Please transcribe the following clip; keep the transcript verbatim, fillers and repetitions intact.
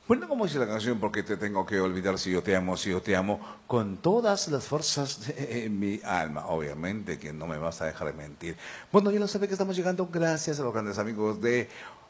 Bueno, como dice la canción, porque te tengo que olvidar si yo te amo, si yo te amo, con todas las fuerzas de mi alma. Obviamente que no me vas a dejar de mentir. Bueno, ya lo sabe que estamos llegando gracias a los grandes amigos de